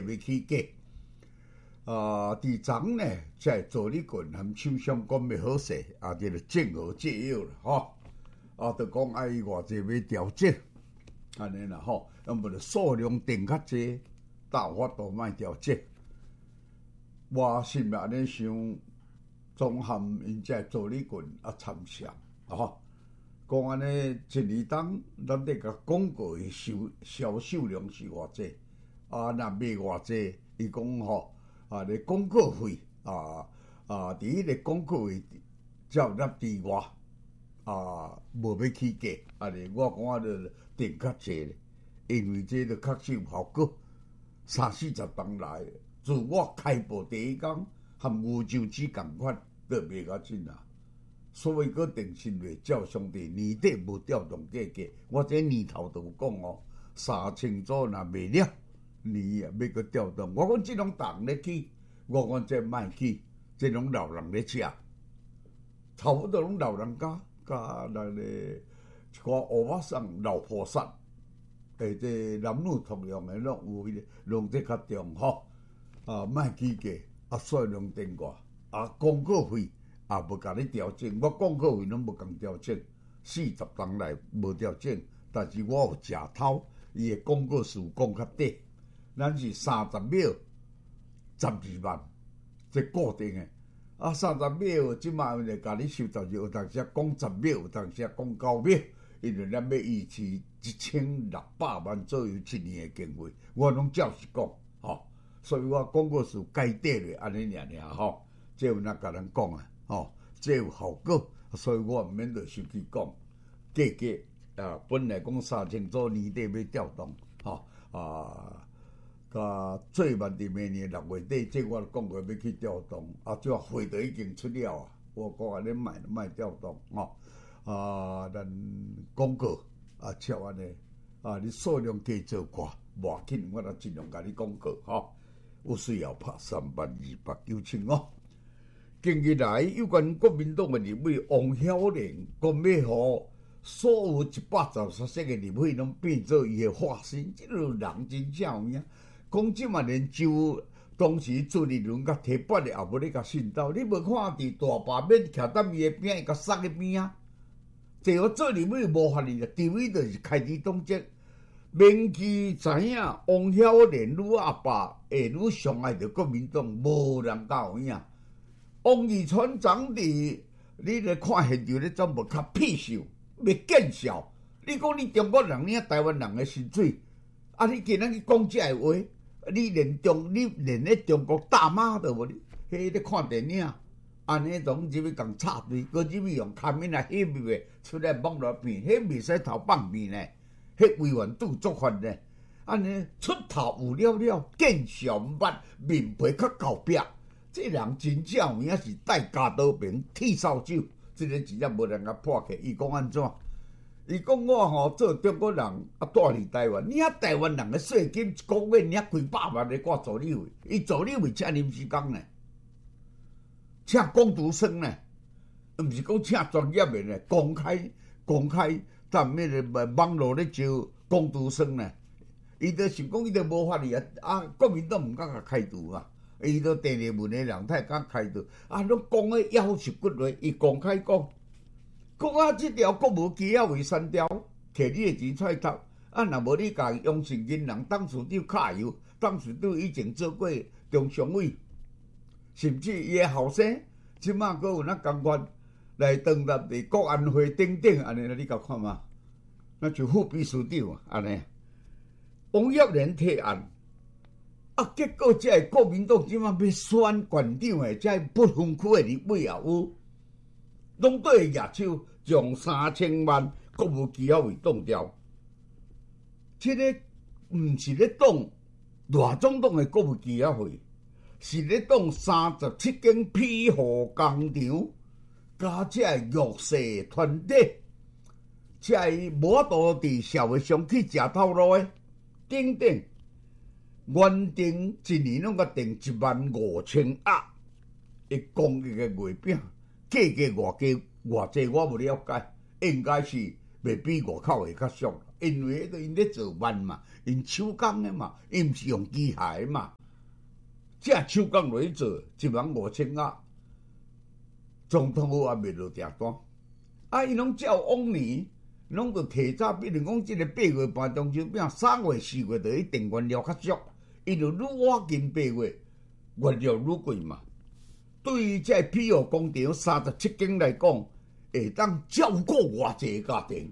要起价。伫昨呢，在助理群含厂商讲要好势，这个见好借友啦，就讲伊偌济要调整，安尼啦要么就数量定较济，但有法度卖调整。我心内安尼想，总含因这助理群参详讲安尼一年当咱得甲广告的销售量是偌济，若卖偌济，伊讲咧广告费伫迄个广告费照纳之外，无要起价，安尼我讲就定较济咧，因为这个确实有效果，30-40当来，自我开播第一天，和牛周子共款，都卖较紧啦。所以个定薪费照常地年底无调动价格，我这年头就有讲3000组若卖了，你要个调动。我讲这种大人咧去，我讲这卖去，这种老人咧食，差不多拢老人家那个一寡欧巴桑、老婆桑，这男女同样的拢有迄个，拢这较重卖起价，数量定外，广告费。无甲你调整，我广告费拢无共调整，40当来无调整，但是我有食头，伊的广告数讲较短，咱是30秒12万，这固定的。30秒即卖就甲你收到，有当时讲10秒，有当时讲9秒，因为咱要预期1600万左右一年的经费，我拢照实讲，所以我广告数改短咧，安尼尔这有哪甲咱讲这有效果，所以我毋免着先去讲。价格本来讲3000组年底要调动，最慢伫明年6月底，这我讲过要去调动，这货都已经出了我讲安尼卖调动咱广告照安尼你数量加做寡，无要紧，我尽量甲你广告有需要拍32890近日来，有关国民党的立委王晓玲，讲要互所有113席的立委拢变做伊的化身，这个人真正有影。讲即嘛连就当时朱立伦甲提拔的也无咧甲信道，你无看伫大罢免徛踮伊的边，伊甲杀个边最后做立委无法力，地位就是开除党籍。明记知影王晓玲愈阿爸会愈伤害着国民党，无人敢有影。王义川长伫你咧看现场咧，怎无较屁秀，要见笑？你讲你中国人，你台湾人的薪水，你今仔去讲这话，你连咧中国大妈都无你，迄咧看电影，安尼总入去共插队，搁入去用卡面来翕面出来网络片，迄袂使头放面呢，迄委员都做法呢，安尼出头有了了，见笑毋捌，面皮较厚壁。这人真正有影是戴家刀柄剃扫帚，这个真正无人甲破开。伊讲安怎？伊讲我做中国人住伫台湾，你台湾人的税金一个月你开100万来挂助理费，伊助理费请临时工呢，请工读生呢，毋是讲请专业的呢，公开，但咩网络咧招工读生呢？伊就是讲伊就无法力国民党毋敢甲开除伊都第二问的人太敢开除拢讲个要求骨话，伊公开讲这条国无基要为删掉，摕你的钱出来偷若无你甲杨成银人当处长卡油，当处长以前做过中常委，甚至伊的后生即马阁有共款来登入伫国安会等等安尼，你甲看嘛？那就副秘书长安尼，王耀仁提案。结果这国民党即马要选县长的，这不分区的立委也有，拢对亚手将3000万国务机要费冻掉。这个毋是咧挡大总统的国务机要费，是咧挡37间庇护工厂，加这弱势团体，这无法度伫社会上去食头路的等等。原定一年拢甲定15000亿，伊公益的月饼价格偌济我无了解，应该是袂比外口会较俗。 因为因咧做慢嘛，因手工的嘛，因毋是用机械的嘛，这手工落去做15000仔，总统府也未落订单。啊，伊拢照往年，拢着提早，比如讲即个8月办中秋饼，3月、4月着迄订原料较俗，伊就愈晚近8月，原料愈贵嘛。对于这庇护工厂37间来讲，会当照顾偌济家庭，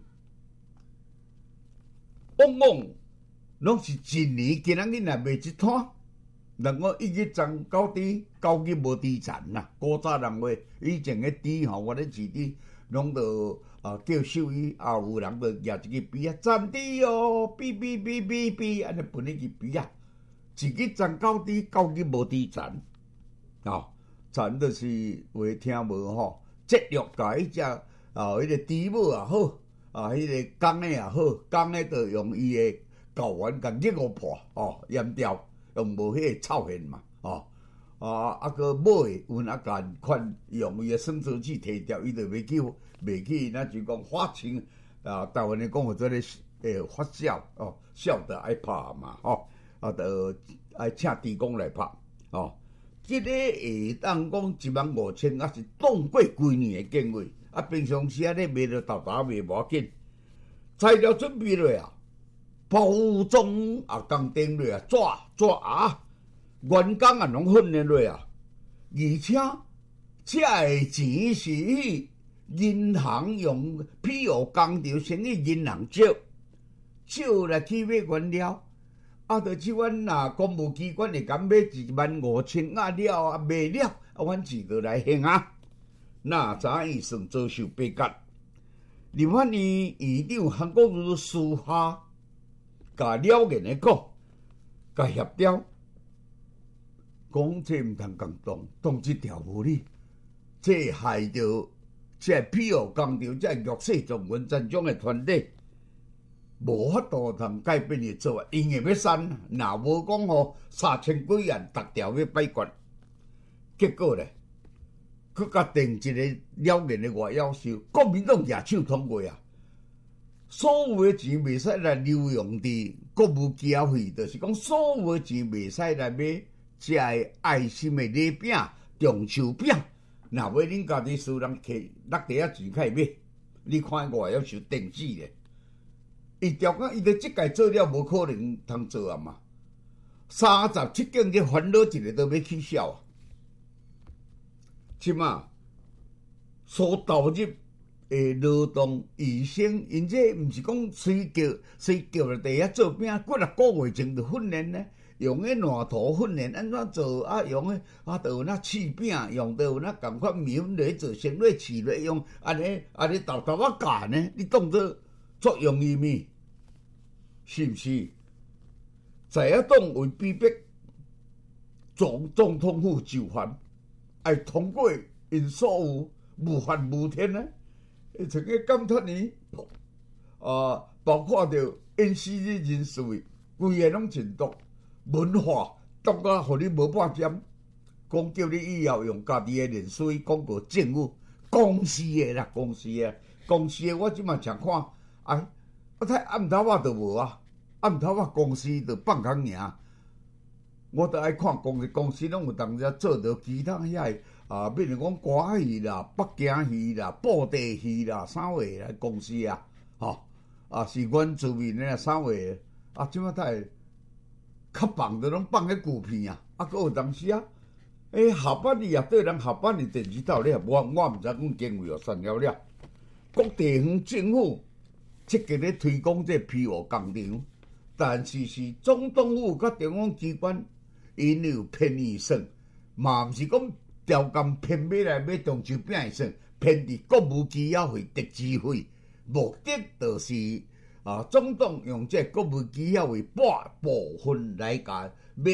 往往拢是一年今仔日若卖一摊，人讲一日赚到底，到日无底残啦。古早人话，以前个猪吼，我咧饲猪，拢着叫兽医，也有人着举一支笔啊，斩猪哦，哔，安尼分一支笔啊，一日赚到底，到日无底残，残就是话听无吼，节约甲迄只迄个猪母也好，迄个公的也好，公的着用伊的睾丸甲捏互破，阉掉，用无迄个臭线嘛，个母的阮也共款用伊的生殖器摕掉，伊着袂去，那就讲发情台湾的讲话做咧发酵酵得爱拍嘛，着爱请猪公来拍，即个会当讲15000，也是当过规年的经费。平常时咧卖着豆卖无要紧，材料准备落啊，包装也工订落啊，纸员工也拢训练落啊，而且这个钱是去银行用庇护工厂先去银行借来去买原料。就即阮公务机关会敢买15000了卖了，阮自个来行啊。那早伊算遭受被割。立法院院长韩国瑜私下甲了然的讲，甲协调，讲这毋通动这条无理，这害着这庇护工厂这弱势族群战种的团体。无法度通改变伊做法，因为要删，若无讲3000几案逐条要摆决，结果咧，佮甲定一个了然的外要求，国民党举手通过啊。所有的钱袂使来流用伫国务机仔费，就是讲所有的钱袂使来买这爱心的礼饼、中秋饼。若要恁家己私人摕落地仔钱开买，你看外要求定死咧。伊条讲，伊着即届做了，无可能通做啊嘛。37间嘅烦恼一个都要取消啊！即嘛所投入的劳动医生，因这毋是讲随叫了地下做饼，几啊个月前就训练呢，用个烂土训练安怎做用个就有那试饼，用到有那共款米粉来做，先来试来用，安尼豆啊教呢，你当作容易咪？是毋是？在野党为逼迫总统府就范，爱通过因所有无法无天呢？像个感叹呢，包括着因私人人士，规个拢禁毒，文化毒啊，互你无半点，讲叫你以后用家己的脸书广告政府公司的啦，公司的，我即马常看，暗头仔就无啊，暗头仔公司就放空尔。我都爱看公司拢有当时做着其他遐比如讲歌戏啦、北京戏啦、布袋戏啦、啥话啦公司是阮自面的啥话即马太较放着拢放喺旧片佫有当时下班你也对人下班你电视台咧，我毋知讲经费算了了。各地方政府积极咧推广这庇护工厂，但是总统府甲中央机关因有偏预算，嘛毋是讲调工偏买来买中秋饼的算，偏伫国务机要费、特支费，目的就是总统用这国务机要费半部分来甲买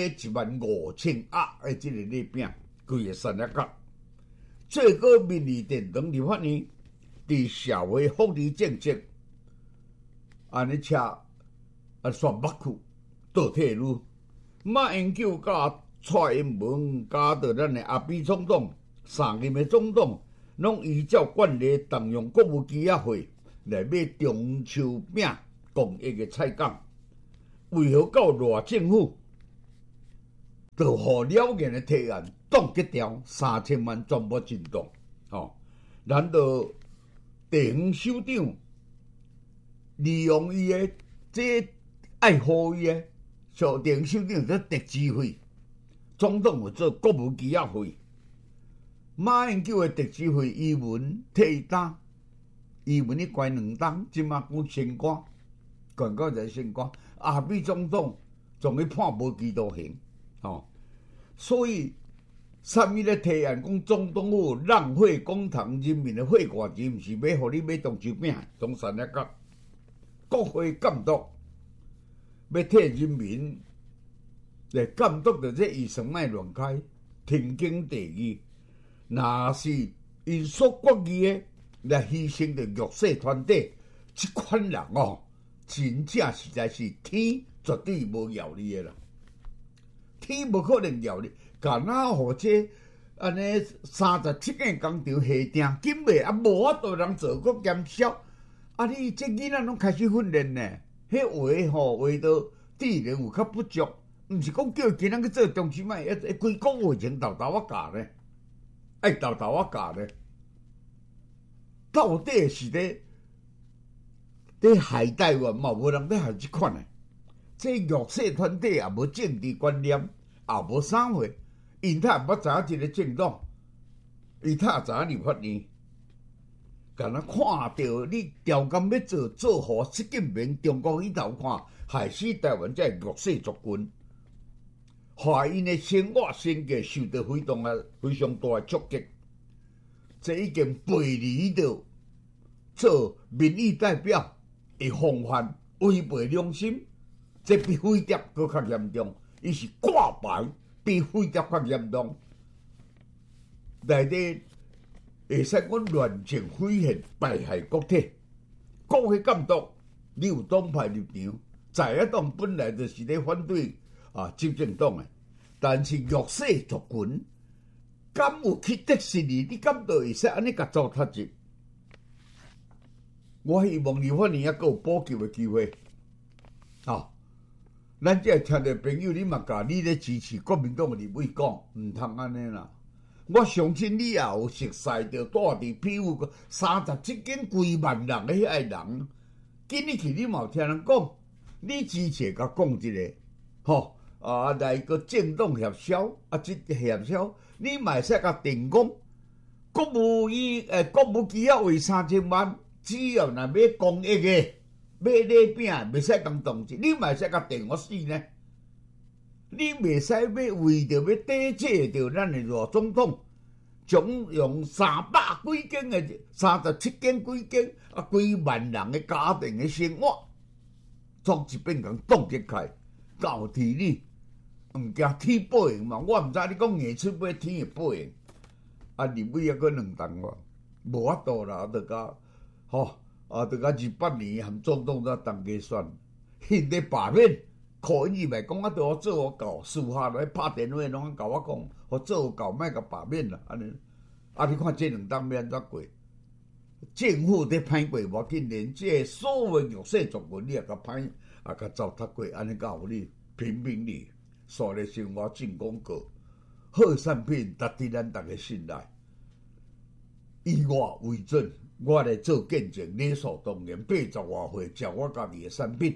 15000的这个礼饼，规个产业角。最高民意电动立法院伫社会福利政策，安尼车选北区倒退路，马英九甲蔡英文加到咱的阿扁总统、3任的总统，拢依照惯例动用国务机仔费来买中秋饼、 公益的采购，为何到赖政府就互了言的提案冻结掉3000万全部震动？难道地方首长利用伊的这爱护伊的，像地方首长做特支费，总统有做国务机要费？马英九的特支费，伊文替伊担，伊文伊关2档，即马讲升官，管到在升官，阿美总统将伊判无期徒刑，所以啥物咧提案讲总统府浪费公帑人民的血汗钱，毋是要互你买当手饼，中山一角国会监督要替人民来监督着这预算莫乱开，天经地义。若是因所国议的来牺牲着弱势团体，即款人真正实在是天绝对无饶你的啦！天无可能饶你，干那互这安尼37个工厂下定紧卖，无法度人做，搁减少。你这囡仔拢开始训练呢，迄话话到自然有较不足，毋是讲叫囡仔去做中心卖，规个月前豆教呢。爱豆教呢，到底是咧害台湾嘛？无人咧害即款诶。这弱势团体也无政治观念，也无啥货，因他也捌知影一个政党，因他也知影立法院，敢若看到你调监要做互习近平中国迄头看，害死台湾这弱势族群。害因的生活生计受到非常大的冲击，这已经背离着做民意代表的风范，违背良心。这比飞碟搁较严重，伊是挂牌比飞碟较严重。内底会使讲乱政毁宪，败害国体。国会监督，你有党派立场，在野党本来就是咧反对执政党诶，但是弱势族群敢有去迪士尼？你敢都会使安尼甲糟蹋者？我希望立法院还阁有补救诶机会。咱这听着朋友，你嘛甲你咧支持国民党诶立委讲，毋通安尼啦。我相信你也有熟悉着住伫譬如37间几万人诶遐个人，今日去你嘛有听人讲，你支持甲讲一个，来个政党协商，即协商，你嘛会使甲定讲，国务机要为3000万，只要若买公益诶，买礼饼，袂使共同志，你嘛会使甲定我死呢？你袂使要为着要抵制着咱诶罗总统，将用300几间诶37间几间几万人诶家庭诶生活，作一遍共冻结开，到底你毋惊天报应嘛？我毋知你讲硬出买天会报应，立委还阁2档哇，无法度啦，着甲28年含总统才当家选，现在罢免。靠因入来讲对我做我搞，私下来拍电话拢甲我讲，我做搞莫甲罢免啦，安尼。你看这2档要安怎过？政府伫歹过无紧，连这所有弱势族群你也甲歹，甲糟蹋过，安尼甲有你评评理，所谓生活进广告，好产品值得咱大家信赖。以我为准，我来做见证，理所当然，80外岁食我家己的产品，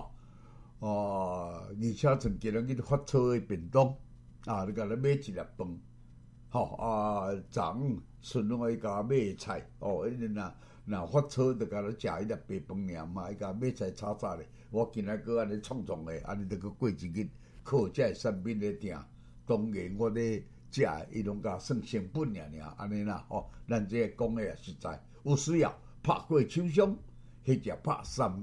而且曾经人去发错的便当，你甲咱买一粒饭，昨昏顺路伊甲买菜，若发错就甲咱食迄粒白饭尔嘛，伊甲买菜炒炒咧，我今仔个安尼创诶，安尼着去过一日，靠这产品咧订，当然我咧食，伊拢甲算成本尔，安尼啦，咱这讲诶也实在，有需要拍过手商，或者拍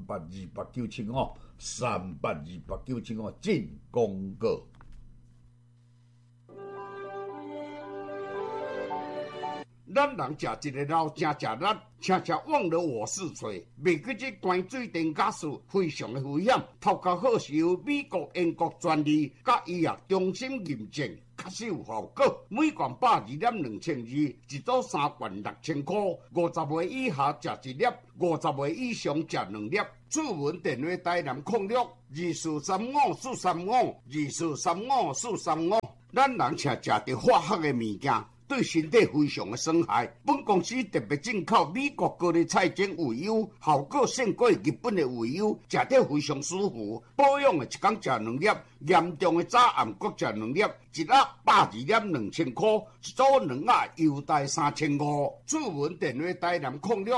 382895，382895进广告。 咱人食一个老正食力，常常忘了我是谁。未记这关水电假事非常的危险，头壳好是由美国、英国专利，甲医药中心验证。确实有效果，每罐120.2002，一组3罐6000块。50岁以下食1粒，50岁以上食2粒。主文电话台南0624354524352435。咱人常食着化学的物件，对身体非常的损害。本公司特别进口美国高丽菜精鱼油，效果胜过日本的鱼油，食着非常舒服。保养的一天食2粒，严重的早暗各食2粒，一盒102.2000块，一组2盒优待3500。主文电话台南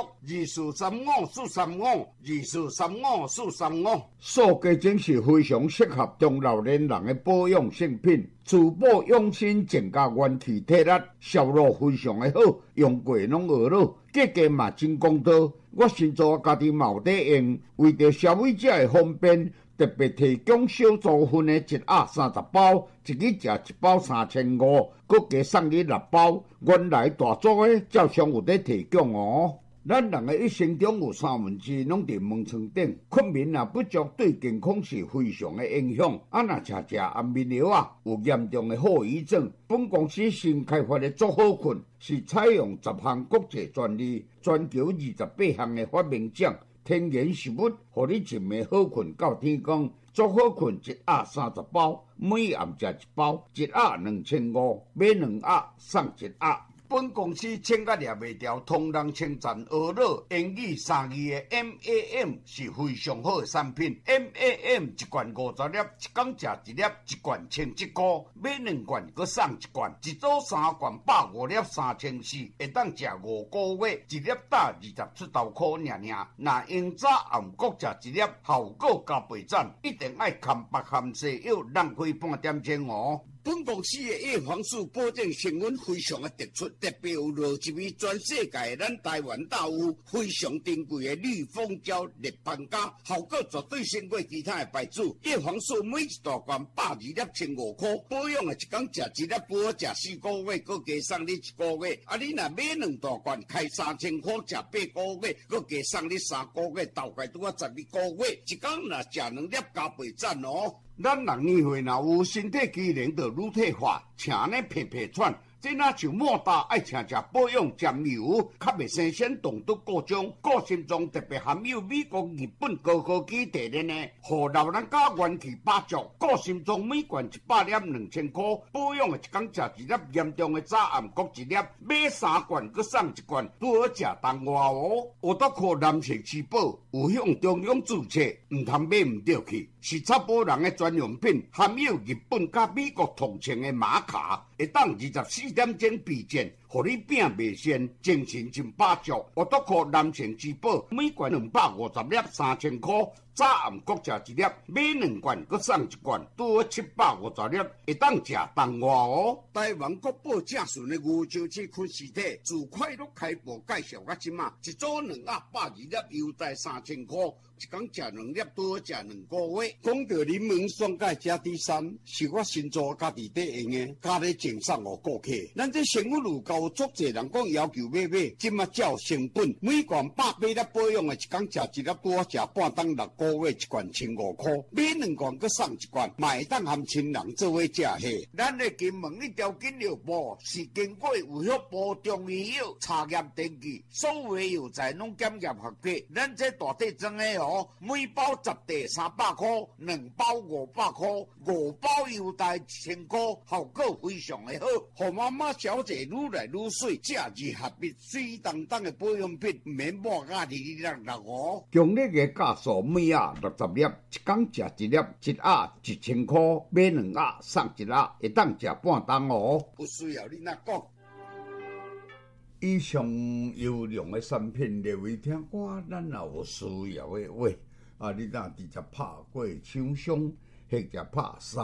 0624354524352435。塑胶精是非常适合中老年人的保养性品。珠宝用心增加元气体力，销路非常的好，用过拢学了，价格嘛真公道。我先做家己嘛有在用，为着消费者的方便，特别提供小组份的一盒30包，一日食1包3500，佮加送你6包。原来大组的照常有在提供哦。咱人的一生中有2/3拢伫门床顶，困眠也不足，对健康是非常的影响。若食安眠药有严重的后遗症。本公司新开发的足好困是采用10项国际专利，全球28项的发明奖，天然食物，互你一暝好困到天光。足好困一盒30包，每暗食1包，一盒2500，买2盒送1盒。本公司请甲掠袂掉，同人称赞俄乐英语3字的 MAM 是非常好的产品。MAM 一罐50粒，一天食1粒，一罐1100块，买2罐佮送1罐，一组3罐150粒3400，会当食5个月，一粒打27头块尔。若用早暗各食1粒，效果加倍赞，一定爱含白含西药，浪费半点钟哦。本公司的叶黄素保证成分非常的突出，特别有落一味全世界咱台湾大有非常珍贵的绿蜂胶立邦胶，效果绝对胜过其他的牌子。叶黄素每一大罐120粒1500块，保养的一天食1粒，不好食4个月，佮加送你1个月。你若买2大罐，开3000块，食8个月，佮加送你3个月，大概拄啊12个月。一天若食2粒，加倍赞哦。咱人年岁若有身体机能就乳退化，请呢皮皮喘，这若像莫大爱请食保养尖油，较袂生鲜动毒各种，个性中特别含有美国、日本高科技提炼的，互老人家元气百足。个性中每罐100粒2000块，保养的一天食1粒，严重的早暗各1粒，买3罐佮送1罐，拄好食当外哦。我都靠男性吃饱，有向中央注册，唔通买唔对去。是插保人的专用品，含有日本甲美国同情的玛卡，会当24点钟备件，互你病袂先，精神真百足。我都靠男性之宝，每罐250粒3000块，早暗各食1粒，买2罐佮送1罐，拄好750粒，会当食当外哦。台湾国宝正顺的牛樟市昆实体，自快乐开播介绍到即马，一组2盒120粒，优待3000块。一天食2粒，拄好食2个月。讲到柠檬酸钙加 D3，是我新做家己在用的，家里赠送给顾客。咱这成分有够足侪人讲要求买，即马才有成本。每罐180粒保养的，一天食1粒，拄好食半当6个月，一罐1500块，买2罐佮送1罐，嘛会当含亲人做伙食下。咱的金门一条金牛部是经过有效部中医药查验登记，所有药材拢检验合格。咱这大体装的哦，每包10袋300块，2包500块，5包优待1000块，效果非常的好。互妈妈小姐愈来愈水，这二合一水当当的保养品，唔免抹甲266哦。强力的加速每盒60粒，一天食1粒，一盒1000块，买2盒送1盒，会当食半当哦。有需要你哪讲？ 以上优良的产品列为听歌，咱也有需要的话，你当直接拍过厂商，或者拍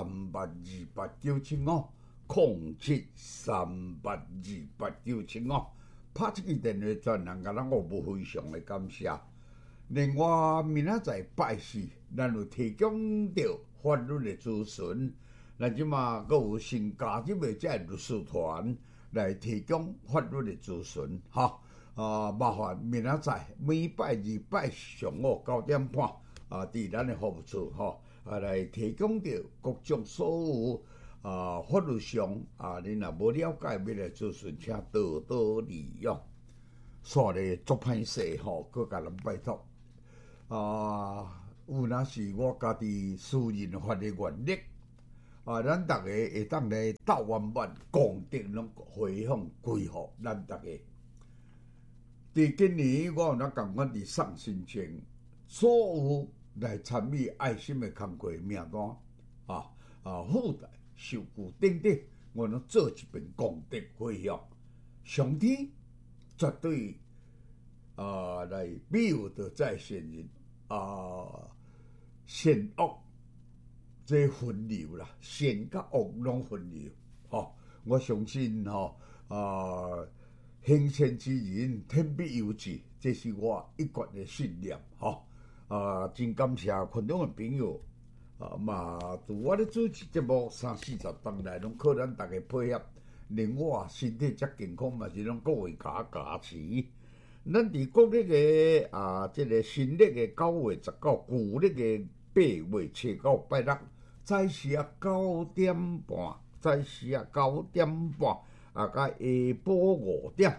3828975，0738282975，拍这个电话专人甲咱服务非常的感谢。另外，明仔载拜四，咱有提供到法律的咨询，咱即马阁有新加入的这律师团。 来提供法律的咨询，麻烦明仔载每拜二拜上午9点半伫咱的服务处来提供到各种所有法律上恁若无了解要来咨询，请多多利用。煞咧足歹势搁甲人拜托有若是我家己私人法的原则咱逐个会当来斗完万公德拢回向归乎咱逐个。伫今年我有哪共款伫送心情，所有来参与爱心的工作名单附带受具等等，我拢做一遍功德回向。上天绝对来保佑着在善人善恶这分流啦，善甲恶拢分流我相信行善之人天必有志，这是我一贯的信念真感谢群众的朋友自我咧主持节目30-40当来，拢靠咱大家配合，令我身体遮健康嘛是拢各位加持。咱伫国历的这个新历的9月19，旧历的8月初9拜六，早时9点半，甲下晡5点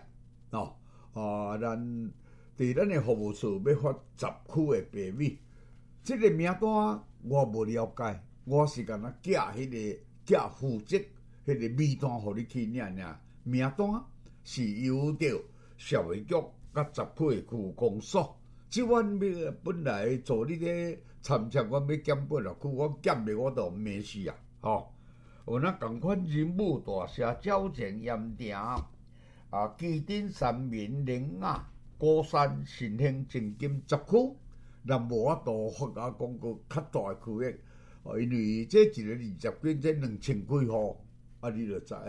咱伫咱的服务处要发10区的白米，这个名单我无了解，我是干那寄寄负责迄个米单互你去领，名单是由着社会局甲10区的区公所。即阮要本来做你咧参测，阮要检本落去，我检袂我都没事有那共款人武大社、矫正盐埕基丁三民林雅、高山新兴正金10区，咱无法度发讲个较大的区域因为这一个20间，这2000几户你就知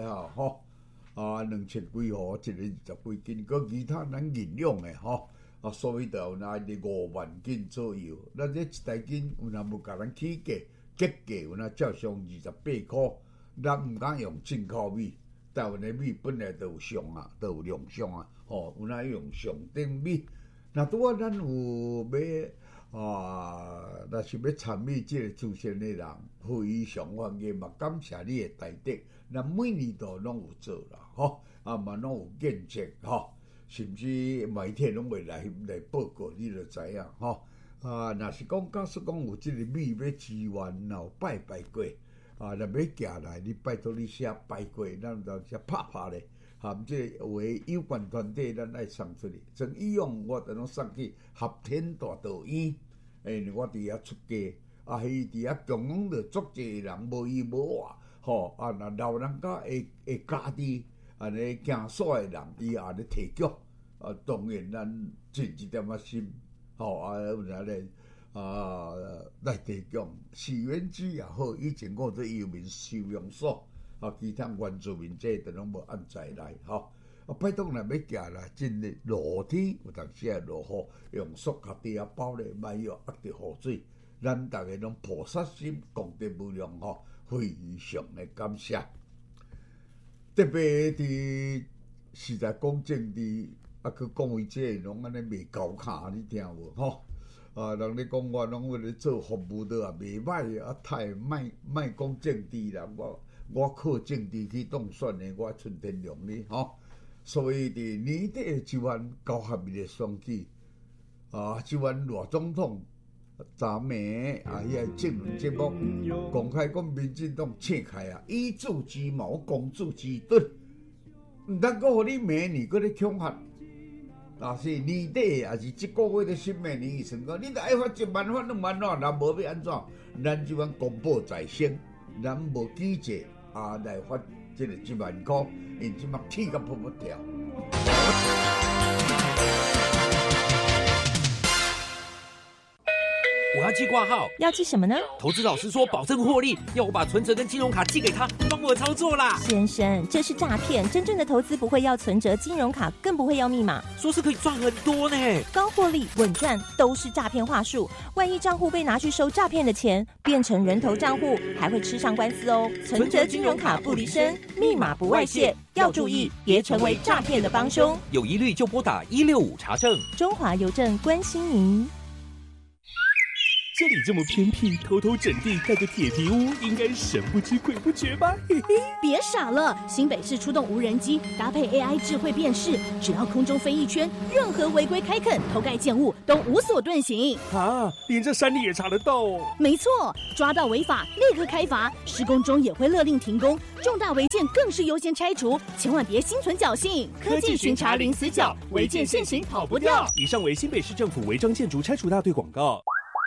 2000几户，一个20几间，搁其他咱引用的所以就有那5万间左右。咱这一台间有若无甲咱起价，结价有若照常28块，咱毋敢用进口米，台湾的米本来就有上就有量上有若用上等米。那拄咱有要若是要参与这个慈善的人，非常欢迎嘛，感谢你的大德。咱每年都拢有做啦，嘛拢有见证甚至媒体拢会来报告，你就知影若是假使讲有即个米要支援，有拜过若要寄来，你拜托你写拜过，咱就写拍咧，即个为有关团体，咱爱送出去。像以往我都拢送去合天大道院，我伫遐出家，迄伫遐共讲着足济人无依无话，若老人家会家己安尼行煞的人，伊也咧提供。当然，咱尽一点心，咧来提供许愿池也好，以前我做游民收容所，其他原住民这都拢无按在来，拜托若要寄来，真诶落天有当时落雨，用塑胶袋包咧，莫要压着雨水，咱逐个拢菩萨心，功德无量非常的感谢。特别伫实在讲政治。去讲伊这拢安尼袂高卡，你听无人咧讲我拢为咧做服务都也袂歹太莫讲政治啦，我靠政治去当选的，我春天良哩所以伫年底即番高合日的选举即番罗总统昨暝遐政论节目公开讲民进党切开以子之矛攻子之盾，毋通搁互你明年搁咧恐吓。是年底，也是即个月的新明年算讲，你著爱发1万发2万发，咱无要安怎？咱即款公布在先，咱无记者来发即个1万块，因即马气甲扑扑跳。 我要寄挂号。 要寄什么呢？ 投资老师说保证获利，要我把存折跟金融卡寄给他，帮我操作啦。 先生，这是诈骗，真正的投资不会要存折、金融卡，更不会要密码。 说是可以赚很多呢， 高获利、稳赚都是诈骗话术。万一账户被拿去收诈骗的钱，变成人头账户，还会吃上官司哦。存折、金融卡不离身，密码不外泄，要注意，别成为诈骗的帮凶。 有疑虑就拨打165查证。 中华邮政关心您。 这里这么偏僻，偷偷整地盖个铁皮屋，应该神不知鬼不觉吧？嘿嘿， 别傻了，新北市出动无人机，搭配 AI 智慧辨识，只要空中飞一圈，任何违规开垦、偷盖建物都无所遁形。 啊，连这山里也查得到哦。 没错，抓到违法立刻开罚，施工中也会勒令停工，重大违建更是优先拆除，千万别心存侥幸。科技巡查零死角，违建现行跑不掉。 以上为新北市政府违章建筑拆除大队广告。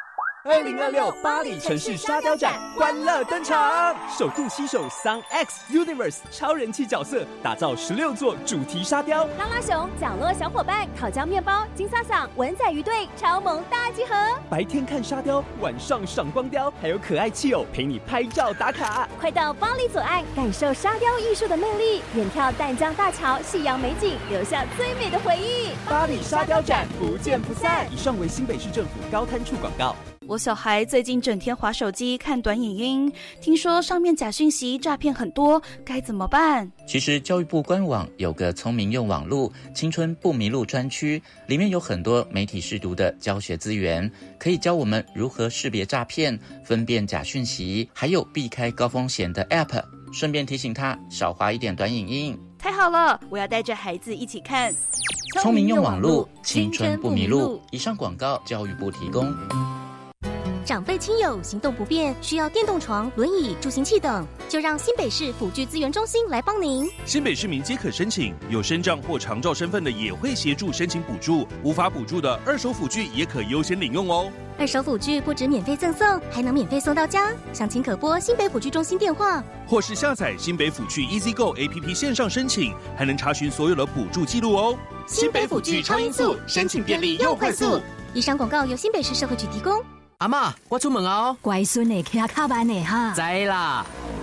2026巴黎城市沙雕展欢乐登场， 首度携手 Sun X Universe 超人气角色，打造16座主题沙雕， 拉拉熊、角落小伙伴、烤焦面包、金萨桑、文仔鱼队超萌大集合。 白天看沙雕，晚上赏光雕，还有可爱气偶陪你拍照打卡。 快到巴黎左岸感受沙雕艺术的魅力，远眺淡江大桥、夕阳美景，留下最美的回忆。 巴黎沙雕展不见不散。以上为新北市政府高滩处广告。 我小孩最近整天滑手机看短影音，听说上面假讯息诈骗很多，该怎么办？ 其实教育部官网有个聪明用网路青春不迷路专区，里面有很多媒体识读的教学资源，可以教我们如何识别诈骗、分辨假讯息，还有避开高风险的 App， 顺便提醒他少滑一点短影音。 太好了，我要带着孩子一起看。 聪明用网路，青春不迷路。以上广告教育部提供。 长辈亲友行动不便，需要电动床、轮椅、助行器等，就让新北市辅具资源中心来帮您。 新北市民皆可申请，有身障或长照身份的也会协助申请补助，无法补助的二手辅具也可优先领用哦。 二手辅具不止免费赠送，还能免费送到家。详情可拨新北辅具中心电话， 或是下载新北辅具 EasyGo APP 线上申请，还能查询所有的补助记录哦。 新北辅具超音速，申请便利又快速。以上广告由新北市社会局提供。 阿嬷，我出门哦。 乖孙的，骑卡慢的哈。 知啦。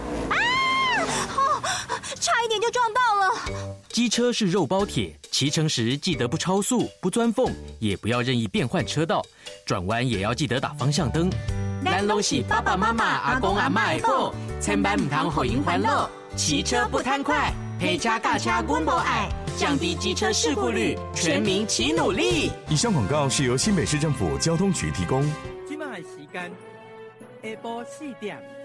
差一点就撞到了。 机车是肉包铁，骑乘时记得不超速、不钻缝，也不要任意变换车道，转弯也要记得打方向灯。 咱拢是爸爸妈妈、阿公阿嬷的宝，千万唔通互因烦恼。骑车不贪快，陪车驾车阮无爱，降低机车事故率，全民齐努力。 以上广告是由新北市政府交通局提供。 今晚时间下晡4点。